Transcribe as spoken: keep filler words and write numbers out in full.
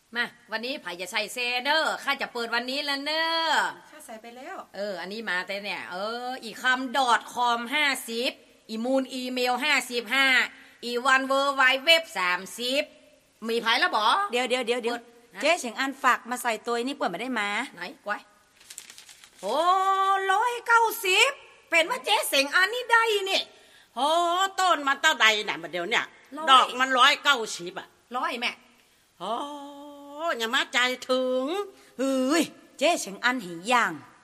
มาวันนี้ไผ่จะใส่เซเนอร์ข้าจะเปิดวันนี้แล้วเนอะข้าใส่ไปแล้วเอออันนี้มาแต่เนี่ยเอออีคำดอทคอมห้าสิบอีมูลอีเมลห้าสิบห้าอีวันเวอร์ไวเว็บสามสิบมีไผ่แล้วบอเดี๋ยวเดี๋ยวเดี๋ยวเดี๋ยวเจ๊เฉียงอันฝากมาใส่ตัวนี่เปิดมาได้มาไหนกวยโอ้ร้อยเก้าสิบเป็นว่าเจ๊เสียงอันนี้ได้นี่โอ้ต้นมันเท่าใดน่ะบัดเดี๋ยวเนี่ยดอกมันร้อยเก้าสิบอ่ะร้อยแม่โอ้อย่ามาใจถึงเฮ้ยเจ๊เฉียงอันหิย่าง